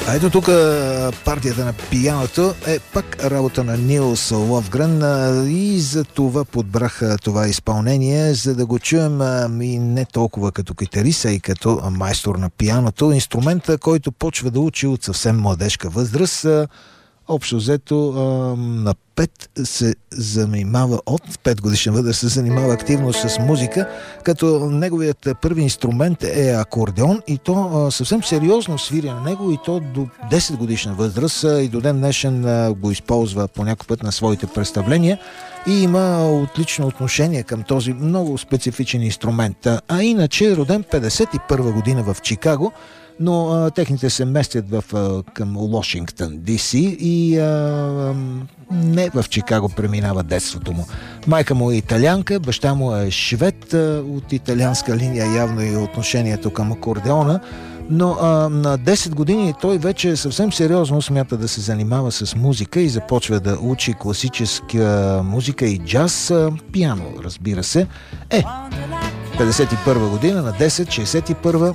А ето тук партията на пияното е пак работа на Нилс Ловгрен и за това подбрах това изпълнение, за да го чуем и не толкова като китарист, а и като майстор на пияното. Инструмента, който почва да учи от съвсем младежка възраст. Общо взето на 5 се занимава, от 5 годишна възраст се занимава активно с музика, като неговият първи инструмент е акордеон и то съвсем сериозно свири на него и то до 10 годишна възраст и до ден днешен го използва по някой път на своите представления и има отлично отношение към този много специфичен инструмент. А иначе е роден 51 година в Чикаго, но техните се местят към Вашингтон, Д.С. и не в Чикаго преминава детството му. Майка му е италианка, баща му е швед, от италианска линия явно и отношението към акордеона, но на 10 години той вече съвсем сериозно смята да се занимава с музика и започва да учи класическа музика и джаз, пиано, разбира се. 51 година, на 10, 61